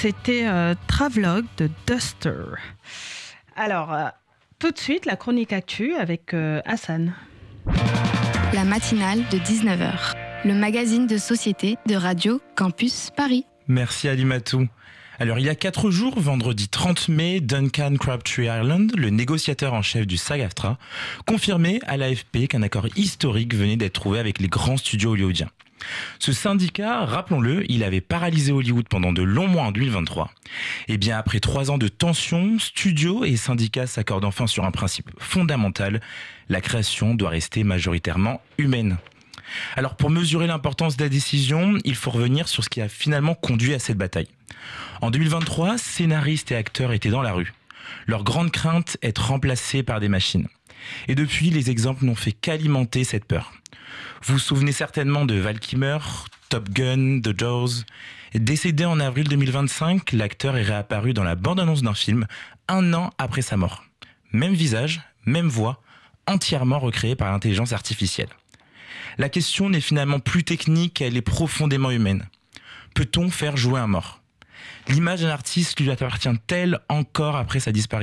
c'était Travelogue de Duster. Alors, tout de suite, la chronique actu avec Hassan. La matinale de 19h, le magazine de société de Radio Campus Paris. Merci Alimatou. Alors, il y a 4 jours, vendredi 30 mai, Duncan Crabtree Ireland, le négociateur en chef du SAG-AFTRA, confirmait à l'AFP qu'un accord historique venait d'être trouvé avec les grands studios hollywoodiens. Ce syndicat, rappelons-le, il avait paralysé Hollywood pendant de longs mois en 2023. Et bien après 3 ans de tensions, studios et syndicats s'accordent enfin sur un principe fondamental, la création doit rester majoritairement humaine. Alors pour mesurer l'importance de la décision, il faut revenir sur ce qui a finalement conduit à cette bataille. En 2023, scénaristes et acteurs étaient dans la rue. Leur grande crainte, être remplacés par des machines. Et depuis, les exemples n'ont fait qu'alimenter cette peur. Vous vous souvenez certainement de Val Kilmer, Top Gun, The Jaws. Décédé en avril 2025, l'acteur est réapparu dans la bande-annonce d'un film 1 an après sa mort. Même visage, même voix, entièrement recréée par l'intelligence artificielle. La question n'est finalement plus technique, elle est profondément humaine. Peut-on faire jouer un mort ? L'image d'un artiste lui appartient-elle encore après sa disparition ?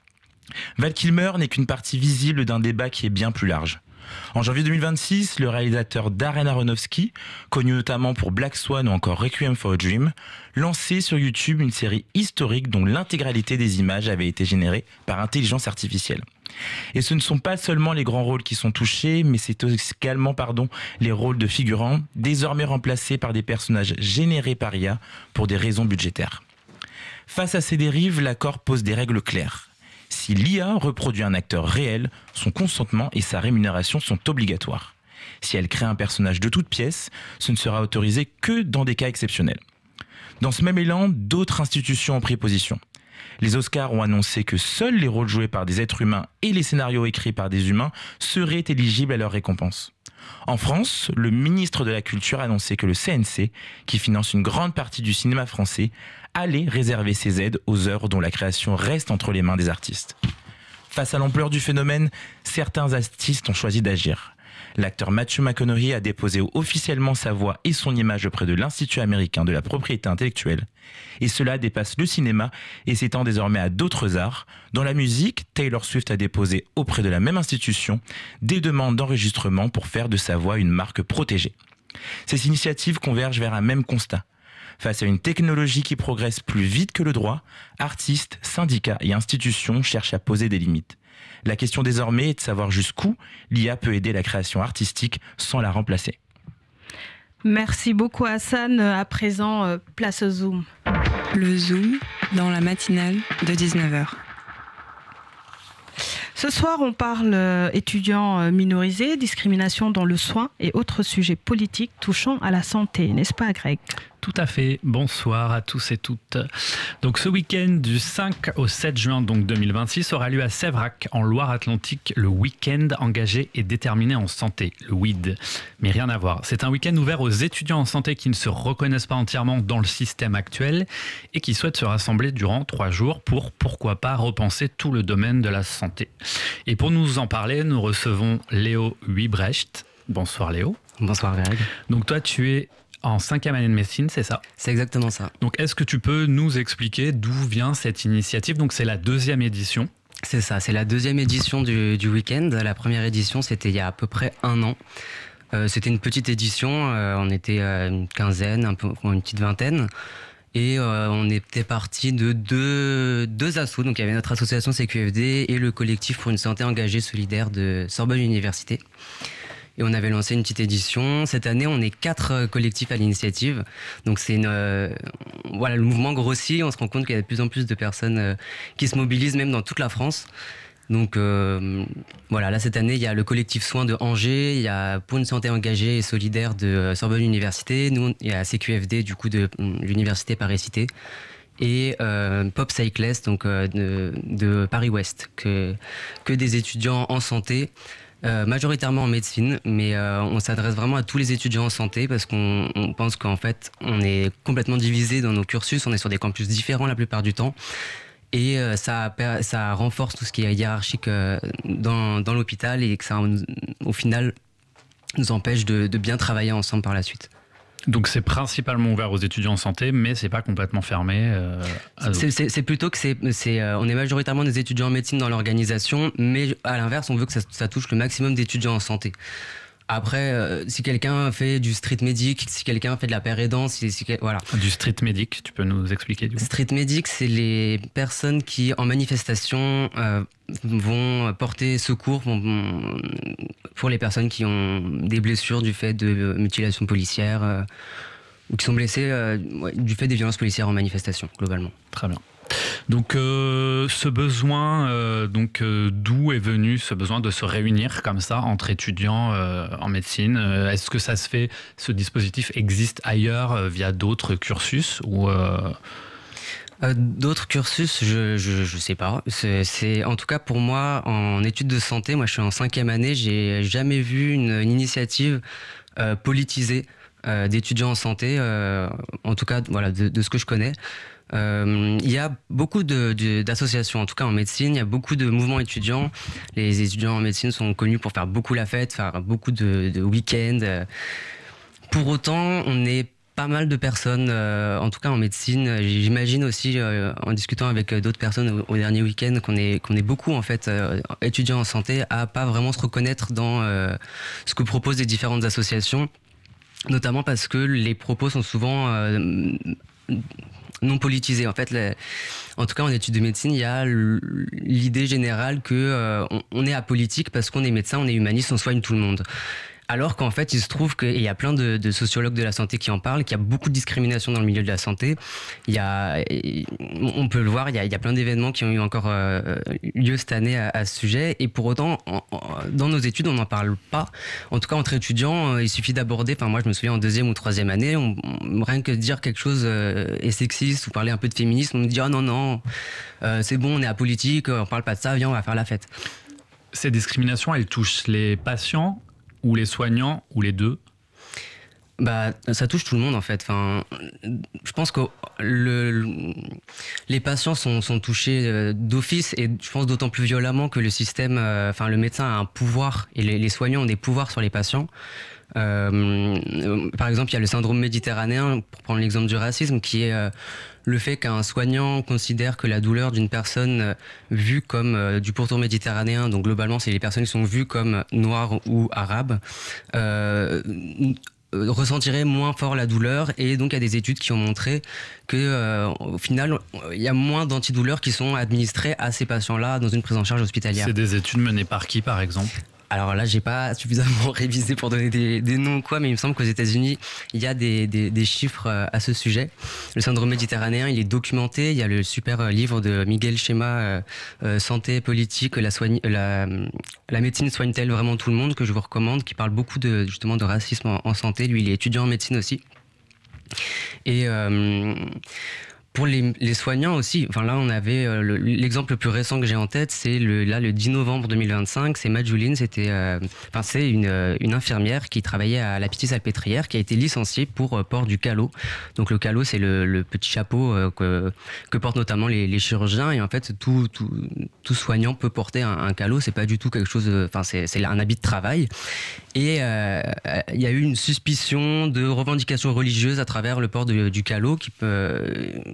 Val Kilmer n'est qu'une partie visible d'un débat qui est bien plus large. En janvier 2026, le réalisateur Darren Aronofsky, connu notamment pour Black Swan ou encore Requiem for a Dream, lançait sur YouTube une série historique dont l'intégralité des images avait été générée par intelligence artificielle. Et ce ne sont pas seulement les grands rôles qui sont touchés, mais c'est également les rôles de figurants, désormais remplacés par des personnages générés par IA pour des raisons budgétaires. Face à ces dérives, l'accord pose des règles claires. Si l'IA reproduit un acteur réel, son consentement et sa rémunération sont obligatoires. Si elle crée un personnage de toutes pièces, ce ne sera autorisé que dans des cas exceptionnels. Dans ce même élan, d'autres institutions ont pris position. Les Oscars ont annoncé que seuls les rôles joués par des êtres humains et les scénarios écrits par des humains seraient éligibles à leur récompense. En France, le ministre de la Culture a annoncé que le CNC, qui finance une grande partie du cinéma français, allait réserver ses aides aux œuvres dont la création reste entre les mains des artistes. Face à l'ampleur du phénomène, certains artistes ont choisi d'agir. L'acteur Matthew McConaughey a déposé officiellement sa voix et son image auprès de l'Institut américain de la propriété intellectuelle. Et cela dépasse le cinéma et s'étend désormais à d'autres arts. Dans la musique, Taylor Swift a déposé auprès de la même institution des demandes d'enregistrement pour faire de sa voix une marque protégée. Ces initiatives convergent vers un même constat. Face à une technologie qui progresse plus vite que le droit, artistes, syndicats et institutions cherchent à poser des limites. La question désormais est de savoir jusqu'où l'IA peut aider la création artistique sans la remplacer. Merci beaucoup Hassan. À présent, place au Zoom. Le Zoom dans la matinale de 19h. Ce soir, on parle étudiants minorisés, discrimination dans le soin et autres sujets politiques touchant à la santé, n'est-ce pas Greg ? Tout à fait. Bonsoir à tous et toutes. Donc ce week-end du 5 au 7 juin 2026 aura lieu à Séverac en Loire-Atlantique le week-end engagé et déterminé en santé, le WEED. Mais rien à voir. C'est un week-end ouvert aux étudiants en santé qui ne se reconnaissent pas entièrement dans le système actuel et qui souhaitent se rassembler durant 3 jours pour, pourquoi pas, repenser tout le domaine de la santé. Et pour nous en parler, nous recevons Léo Huybrecht. Bonsoir Léo. Bonsoir Greg. Donc toi tu es en 5e année de médecine, c'est ça ? C'est exactement ça. Donc, est-ce que tu peux nous expliquer d'où vient cette initiative ? Donc, c'est la 2e édition. C'est ça, c'est la 2e édition du week-end. La première édition, c'était il y a à peu près 1 an. C'était une petite édition, on était une quinzaine, une petite vingtaine. Et on était parti de deux assos. Donc, il y avait notre association CQFD et le collectif pour une santé engagée solidaire de Sorbonne Université. Et on avait lancé une petite édition. Cette année, on est 4 collectifs à l'initiative. Donc le mouvement grossit. On se rend compte qu'il y a de plus en plus de personnes qui se mobilisent, même dans toute la France. Donc là cette année, il y a le collectif Soins de Angers, il y a Pour une santé engagée et solidaire de Sorbonne Université. Nous, il y a CQFD du coup de l'Université Paris-Cité. Et Pop Cyclist, donc de Paris-Ouest, que des étudiants en santé. Majoritairement en médecine, mais on s'adresse vraiment à tous les étudiants en santé parce qu'on pense qu'en fait, on est complètement divisé dans nos cursus, on est sur des campus différents la plupart du temps, et ça renforce tout ce qui est hiérarchique dans l'hôpital et que ça, au final, nous empêche de bien travailler ensemble par la suite. Donc c'est principalement ouvert aux étudiants en santé, mais c'est pas complètement fermé. C'est plutôt que on est majoritairement des étudiants en médecine dans l'organisation, mais à l'inverse, on veut que ça touche le maximum d'étudiants en santé. Après, si quelqu'un fait du street medic, si quelqu'un fait de la paire-aidant, voilà. Du street medic, tu peux nous expliquer du coup? Street medic, c'est les personnes qui, en manifestation, vont porter secours pour les personnes qui ont des blessures du fait de mutilations policières ou qui sont blessées du fait des violences policières en manifestation, globalement. Très bien. Donc ce besoin, d'où est venu ce besoin de se réunir comme ça entre étudiants en médecine? Est-ce que ça se fait, ce dispositif existe ailleurs via d'autres cursus ou D'autres cursus, je sais pas. C'est en tout cas pour moi en études de santé. Moi, je suis en 5e année. J'ai jamais vu une initiative politisée d'étudiants en santé. En tout cas, voilà, de ce que je connais. Il y a beaucoup d'associations, en tout cas en médecine, il y a beaucoup de mouvements étudiants. Les étudiants en médecine sont connus pour faire beaucoup la fête, faire beaucoup de week-ends. Pour autant, on est pas mal de personnes, en tout cas en médecine. J'imagine aussi, en discutant avec d'autres personnes au dernier week-end, qu'on est beaucoup en fait étudiants en santé à pas vraiment se reconnaître dans ce que proposent les différentes associations, notamment parce que les propos sont souvent non politisé. En fait, en tout cas en études de médecine, il y a l'idée générale que on est apolitique parce qu'on est médecin, on est humaniste, on soigne tout le monde. Alors qu'en fait, il se trouve qu'il y a plein de sociologues de la santé qui en parlent, qu'il y a beaucoup de discrimination dans le milieu de la santé. On peut le voir, il y a plein d'événements qui ont eu encore lieu cette année à ce sujet. Et pour autant, dans nos études, on n'en parle pas. En tout cas, entre étudiants, il suffit d'aborder, moi je me souviens en 2e ou 3e année, rien que dire quelque chose est sexiste ou parler un peu de féminisme, on me dit « Ah non, c'est bon, on est apolitique, on parle pas de ça, viens, on va faire la fête ». Ces discriminations, elles touchent les patients ou les soignants, ou les deux? Ça touche tout le monde en fait. Je pense que les patients sont touchés d'office et je pense d'autant plus violemment que le système, le médecin a un pouvoir et les soignants ont des pouvoirs sur les patients. Par exemple, il y a le syndrome méditerranéen, pour prendre l'exemple du racisme, qui est le fait qu'un soignant considère que la douleur d'une personne vue comme du pourtour méditerranéen, donc globalement c'est les personnes qui sont vues comme noires ou arabes, ressentiraient moins fort la douleur, et donc il y a des études qui ont montré que au final il y a moins d'antidouleurs qui sont administrés à ces patients-là dans une prise en charge hospitalière. C'est des études menées par qui par exemple? Alors là, j'ai pas suffisamment révisé pour donner des noms ou quoi, mais il me semble qu'aux États-Unis, il y a des chiffres à ce sujet. Le syndrome méditerranéen, il est documenté. Il y a le super livre de Miguel Chema, Santé politique, la médecine soigne-t-elle vraiment tout le monde, que je vous recommande, qui parle beaucoup justement de racisme en santé. Lui, il est étudiant en médecine aussi. Et pour les soignants aussi, là on avait l'exemple le plus récent que j'ai en tête, c'est le 10 novembre 2025, c'est Majuline, c'est une infirmière qui travaillait à la Pitié-Salpêtrière, qui a été licenciée pour port du calot. Donc le calot, c'est le petit chapeau que portent notamment les chirurgiens, et en fait tout soignant peut porter un calot, c'est pas du tout quelque chose, c'est un habit de travail. Et il y a eu une suspicion de revendications religieuses à travers le port du calot qui peut...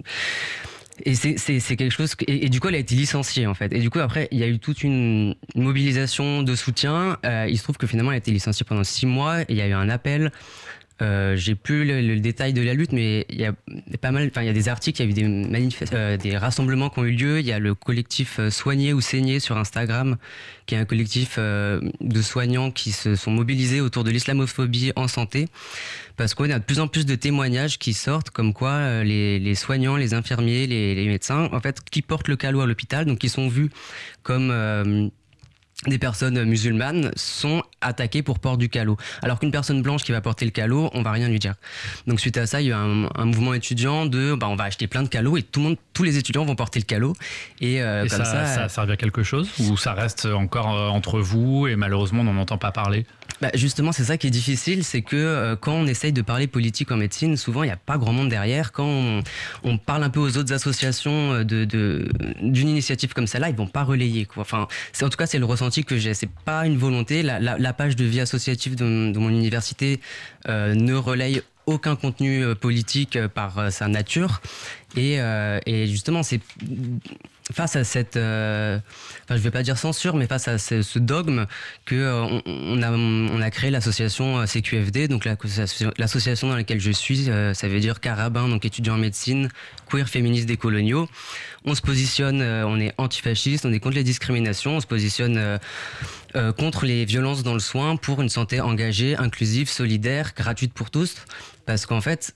Et c'est quelque chose et du coup elle a été licenciée en fait, et du coup après il y a eu toute une mobilisation de soutien. Il se trouve que finalement elle a été licenciée pendant 6 mois, et il y a eu un appel. J'ai plus le détail de la lutte, mais il y a pas mal, il y a des articles, il y a eu des rassemblements qui ont eu lieu. Il y a le collectif Soigner ou Saigner sur Instagram, qui est un collectif de soignants qui se sont mobilisés autour de l'islamophobie en santé, parce qu'on a de plus en plus de témoignages qui sortent comme quoi les soignants, les infirmiers, les médecins, en fait, qui portent le calot à l'hôpital, donc qui sont vus comme des personnes musulmanes, sont attaquées pour port du calot. Alors qu'une personne blanche qui va porter le calot, on va rien lui dire. Donc suite à ça, il y a eu un mouvement étudiant on va acheter plein de calots et tous les étudiants vont porter le calot. Et comme ça a servi à quelque chose, ou ça reste encore entre vous et malheureusement on n'en entend pas parler? Justement, c'est ça qui est difficile, c'est que quand on essaye de parler politique en médecine, souvent il n'y a pas grand monde derrière. Quand on parle un peu aux autres associations d'une initiative comme celle-là, ils vont pas relayer, quoi. En tout cas c'est le ressenti que j'ai. C'est pas une volonté. La page de vie associative de mon université ne relaye aucun contenu politique par sa nature. Et justement, c'est face à cette, je vais pas dire censure, mais face à ce dogme que on a créé l'association CQFD, donc l'association dans laquelle je suis, ça veut dire Carabin, donc étudiant en médecine, queer, féministe, décoloniaux. On se positionne, on est antifasciste, on est contre les discriminations, on se positionne contre les violences dans le soin, pour une santé engagée, inclusive, solidaire, gratuite pour tous. Parce qu'en fait,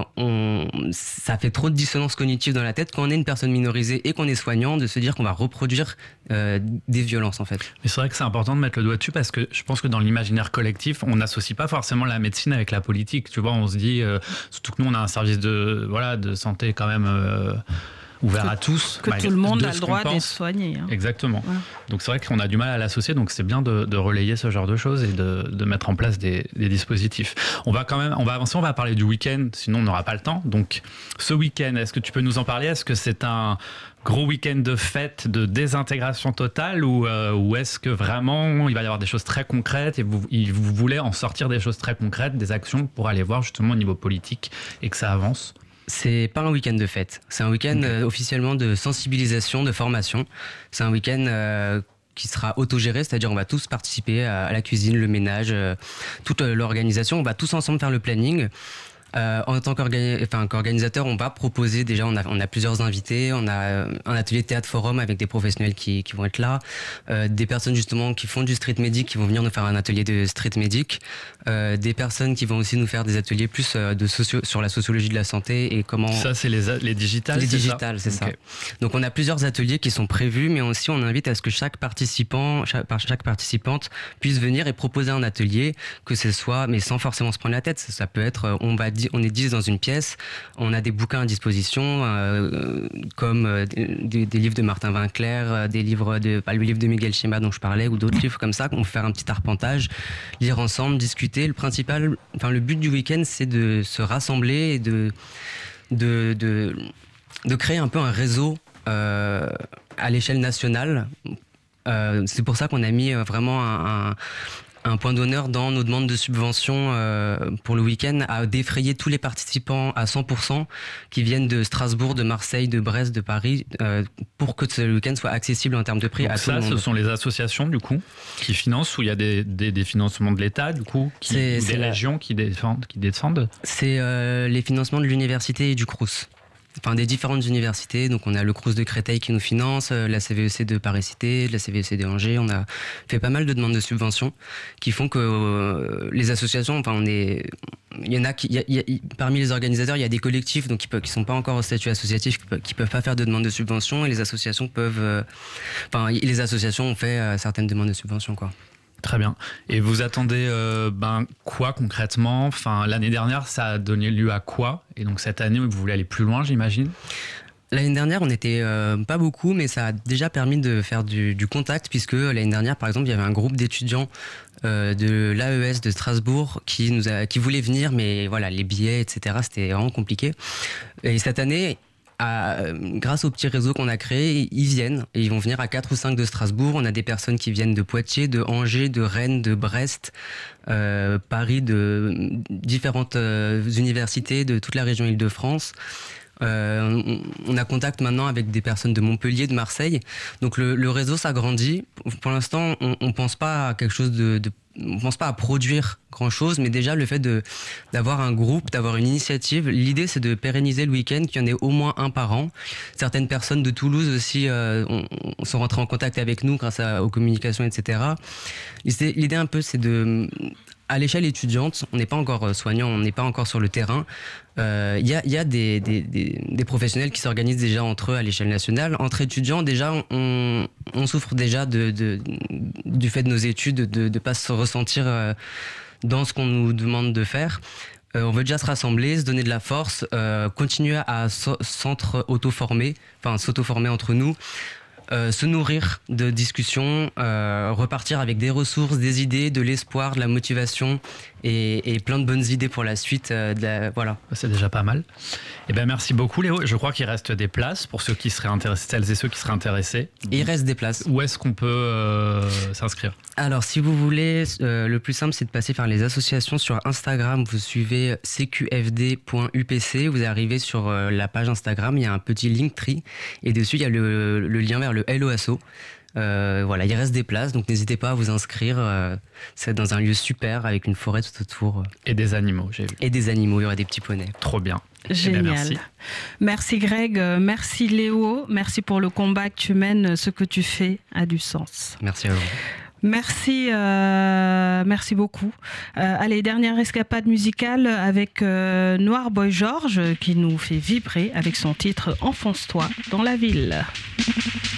ça fait trop de dissonance cognitive dans la tête quand on est une personne minorisée et qu'on est soignant, de se dire qu'on va reproduire des violences en fait. Mais c'est vrai que c'est important de mettre le doigt dessus, parce que je pense que dans l'imaginaire collectif, on n'associe pas forcément la médecine avec la politique. Tu vois, on se dit, surtout que nous on a un service de santé quand même ouvert à tous. Que tout le monde a le droit d'être soigné. Hein. Exactement. Voilà. Donc c'est vrai qu'on a du mal à l'associer, donc c'est bien de relayer ce genre de choses et de mettre en place des dispositifs. On va avancer, on va parler du week-end, sinon on n'aura pas le temps. Donc ce week-end, est-ce que tu peux nous en parler? Est-ce que c'est un gros week-end de fête, de désintégration totale, ou est-ce que vraiment il va y avoir des choses très concrètes et vous voulez en sortir des choses très concrètes, des actions pour aller voir justement au niveau politique et que ça avance? C'est pas un week-end de fête, c'est un week-end officiellement de sensibilisation, de formation. C'est un week-end qui sera autogéré, c'est-à-dire on va tous participer à la cuisine, le ménage, toute l'organisation. On va tous ensemble faire le planning. En tant qu'organisateur, on va proposer, déjà on a plusieurs invités, on a un atelier théâtre forum avec des professionnels qui vont être là, des personnes justement qui font du street medic qui vont venir nous faire un atelier de street medic, des personnes qui vont aussi nous faire des ateliers plus sur la sociologie de la santé et comment... Ça c'est les digitales? Les digitales, c'est ça. Donc on a plusieurs ateliers qui sont prévus, mais aussi on invite à ce que chaque participante puisse venir et proposer un atelier, que ce soit, mais sans forcément se prendre la tête. Ça peut être, on est 10 dans une pièce, on a des bouquins à disposition, comme des livres de Martin Winkler, le livre de Miguel Chema dont je parlais, ou d'autres livres comme ça, qu'on peut faire un petit arpentage, lire ensemble, discuter. Le but du week-end, c'est de se rassembler et de créer un peu un réseau à l'échelle nationale. C'est pour ça qu'on a mis vraiment un point d'honneur dans nos demandes de subventions pour le week-end, à défrayer tous les participants à 100% qui viennent de Strasbourg, de Marseille, de Brest, de Paris, pour que ce week-end soit accessible en termes de prix. Donc à tout le monde. Ce sont les associations du coup qui financent, ou il y a des financements de l'État du coup, des régions qui descendent? C'est les financements de l'université et du Crous. Enfin, des différentes universités. Donc on a le Crous de Créteil qui nous finance, la CVEC de Paris-Cité, la CVEC de Angers. On a fait pas mal de demandes de subventions qui font que les associations, parmi les organisateurs, il y a des collectifs donc qui sont pas encore au statut associatif, qui peuvent pas faire de demande de subvention, et les associations les associations ont fait certaines demandes de subvention, quoi. Très bien. Et vous attendez quoi concrètement? L'année dernière, ça a donné lieu à quoi? Et donc cette année, vous voulez aller plus loin, j'imagine? L'année dernière, on n'était pas beaucoup, mais ça a déjà permis de faire du contact, puisque l'année dernière, par exemple, il y avait un groupe d'étudiants de l'AES de Strasbourg qui voulaient venir, mais voilà, les billets, etc., c'était vraiment compliqué. Et cette année, grâce au petit réseau qu'on a créé, ils viennent, et ils vont venir à 4 ou 5 de Strasbourg. On a des personnes qui viennent de Poitiers, de Angers, de Rennes, de Brest, Paris, de différentes universités de toute la région Île-de-France. On a contact maintenant avec des personnes de Montpellier, de Marseille. Donc le réseau s'agrandit. Pour l'instant, on pense pas à quelque chose on pense pas à produire grand chose, mais déjà le fait d'avoir un groupe, d'avoir une initiative, l'idée c'est de pérenniser le week-end, qu'il y en ait au moins un par an. Certaines personnes de Toulouse aussi sont rentrées en contact avec nous grâce aux communications, etc. L'idée un peu c'est à l'échelle étudiante, on n'est pas encore soignant, on n'est pas encore sur le terrain. Il y a des professionnels qui s'organisent déjà entre eux à l'échelle nationale. Entre étudiants, déjà, on souffre déjà du fait de nos études, de ne pas se ressentir dans ce qu'on nous demande de faire. On veut déjà se rassembler, se donner de la force, continuer à s'auto-former entre nous. Se nourrir de discussions, repartir avec des ressources, des idées, de l'espoir, de la motivation et plein de bonnes idées pour la suite. Voilà. C'est déjà pas mal. Eh ben, merci beaucoup Léo. Je crois qu'il reste des places pour ceux qui seraient intéressés, celles et ceux qui seraient intéressés. Il reste des places. Où est-ce qu'on peut s'inscrire ? Alors si vous voulez, le plus simple c'est de passer par les associations sur Instagram. Vous suivez cqfd.upc, vous arrivez sur la page Instagram, il y a un petit Linktree et dessus il y a le lien vers le Hello Asso. Voilà, il reste des places, donc n'hésitez pas à vous inscrire. C'est dans un lieu super avec une forêt tout autour. Et des animaux, j'ai vu. Et des animaux, il y aura des petits poneys. Trop bien. Génial. Eh bien, merci. Merci Greg, merci Léo, merci pour le combat que tu mènes, ce que tu fais a du sens. Merci à vous. Merci, merci beaucoup. Allez, dernière escapade musicale avec Noir Boy George qui nous fait vibrer avec son titre Enfonce-toi dans la ville.